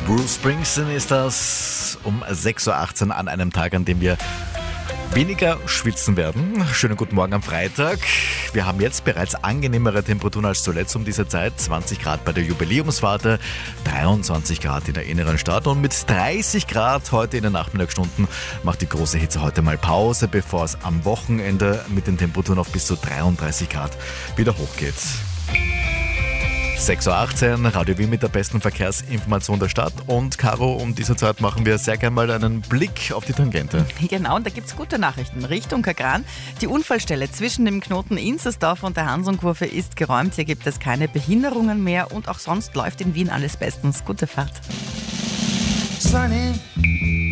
Bruce Springsteen ist das um 6.18 Uhr an einem Tag, an dem wir weniger schwitzen werden. Schönen guten Morgen am Freitag. Wir haben jetzt bereits angenehmere Temperaturen als zuletzt um diese Zeit. 20 Grad bei der Jubiläumsfahrt, 23 Grad in der inneren Stadt und mit 30 Grad heute in den Nachmittagsstunden macht die große Hitze heute mal Pause, bevor es am Wochenende mit den Temperaturen auf bis zu 33 Grad wieder hochgeht. 6.18 Uhr, Radio Wien mit der besten Verkehrsinformation der Stadt. Und Caro, um diese Zeit machen wir sehr gerne mal einen Blick auf die Tangente. Genau, und da gibt es gute Nachrichten. Richtung Kagran. Die Unfallstelle zwischen dem Knoten Inzersdorf und der Hansonkurve ist geräumt. Hier gibt es keine Behinderungen mehr und auch sonst läuft in Wien alles bestens. Gute Fahrt. Sunny.